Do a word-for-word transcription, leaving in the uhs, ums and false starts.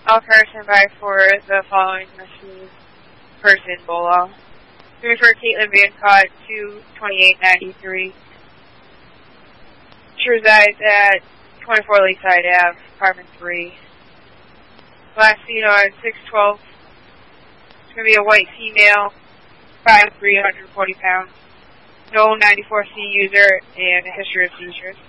All cars stand by for the following missing person, Bola. Three for Caitlin Vancott, two twenty-eight ninety-three. She resides at twenty-four Lakeside Ave, apartment three. Last seen on six twelve. It's going to be a white female, five three, one hundred forty pounds. No ninety-four C user and a history of seizures.